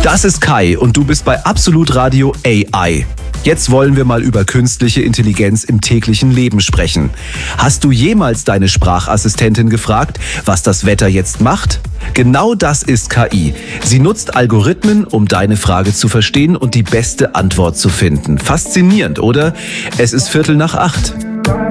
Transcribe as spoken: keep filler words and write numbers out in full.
Das ist Kai und du bist bei Absolut Radio A I. Jetzt wollen wir mal über künstliche Intelligenz im täglichen Leben sprechen. Hast du jemals deine Sprachassistentin gefragt, was das Wetter jetzt macht? Genau das ist K I. Sie nutzt Algorithmen, um deine Frage zu verstehen und die beste Antwort zu finden. Faszinierend, oder? Es ist Viertel nach acht.